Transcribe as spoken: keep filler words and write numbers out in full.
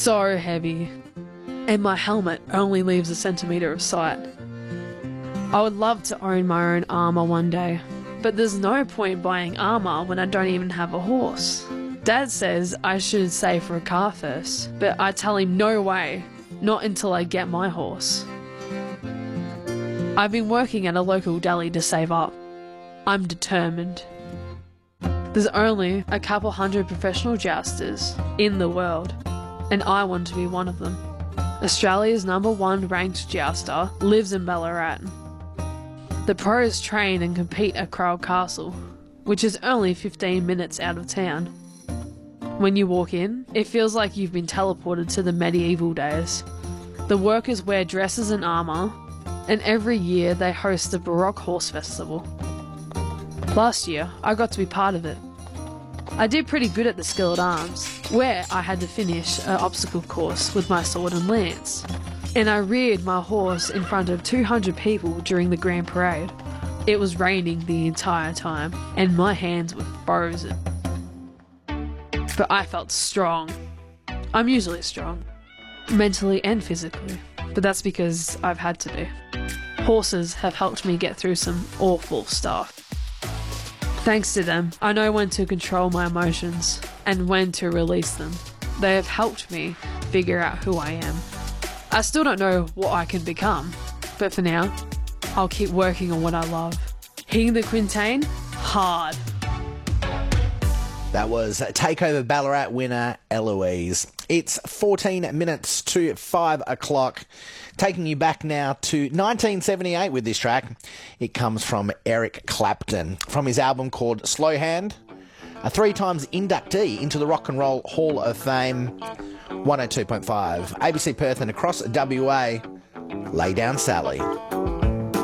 so heavy, and my helmet only leaves a centimetre of sight. I would love to own my own armour one day, but there's no point buying armour when I don't even have a horse. Dad says I should save for a car first, but I tell him no way, not until I get my horse. I've been working at a local deli to save up. I'm determined. There's only a couple hundred professional jousters in the world, and I want to be one of them. Australia's number one ranked jouster lives in Ballarat. The pros train and compete at Crowell Castle, which is only fifteen minutes out of town. When you walk in, it feels like you've been teleported to the medieval days. The workers wear dresses and armour, and every year they host the Baroque Horse Festival. Last year, I got to be part of it. I did pretty good at the Skill at Arms, where I had to finish an obstacle course with my sword and lance, and I reared my horse in front of two hundred people during the Grand Parade. It was raining the entire time, and my hands were frozen. But I felt strong. I'm usually strong, mentally and physically, but that's because I've had to be. Horses have helped me get through some awful stuff. Thanks to them, I know when to control my emotions and when to release them. They have helped me figure out who I am. I still don't know what I can become, but for now, I'll keep working on what I love. Hitting the quintain, hard. That was Takeover Ballarat winner Eloise. It's fourteen minutes to five o'clock. Taking you back now to nineteen seventy-eight with this track. It comes from Eric Clapton from his album called Slow Hand. A three times inductee into the Rock and Roll Hall of Fame. one oh two point five A B C Perth and across W A. Lay Down Sally.